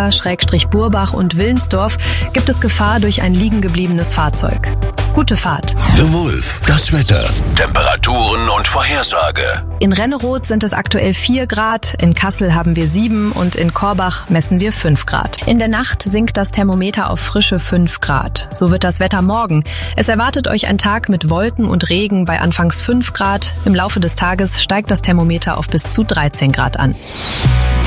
Burbach und Willensdorf gibt es Gefahr durch ein liegengebliebenes Fahrzeug. Gute Fahrt. The Wolf, das Wetter, Temperaturen und Vorhersage. In Renneroth sind es aktuell 4 Grad, in Kassel haben wir 7 und in Korbach messen wir 5 Grad. In der Nacht sinkt das Thermometer auf frische 5 Grad. So wird das Wetter morgen. Es erwartet euch ein Tag mit Wolken und Regen bei anfangs 5 Grad. Im Laufe des Tages steigt das Thermometer auf bis zu 13 Grad an.